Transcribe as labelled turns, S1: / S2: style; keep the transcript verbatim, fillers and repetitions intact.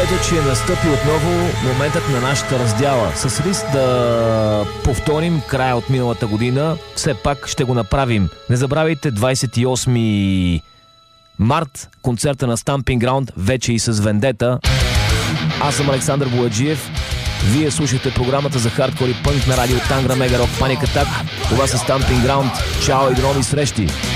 S1: Ето, че настъпи отново моментът на нашата раздяла. С риск да повторим края от миналата година, все пак ще го направим. Не забравяйте, двадесет и осми март, концерта на Stamping Ground, вече и с Вендета. Аз съм Александър Бояджиев. Вие слушате програмата за хардкор и пънк на радио Тангра Мега Рок Паник Атак. Това са Stamping Ground. Чао и до нови срещи!